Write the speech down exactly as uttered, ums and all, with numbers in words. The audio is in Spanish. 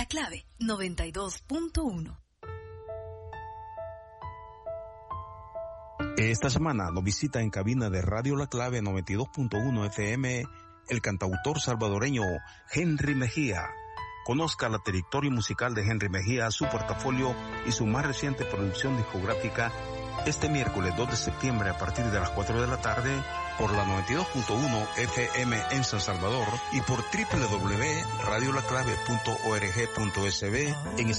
La Clave noventa y dos punto uno. Esta semana nos visita en cabina de Radio La Clave noventa y dos punto uno F M el cantautor salvadoreño Henry Mejía. Conozca la trayectoria musical de Henry Mejía, su portafolio y su más reciente producción discográfica este miércoles dos de septiembre a partir de las cuatro de la tarde por la noventa y dos punto uno F M en San Salvador y por doble u doble u doble u punto radio la clave punto org punto es be en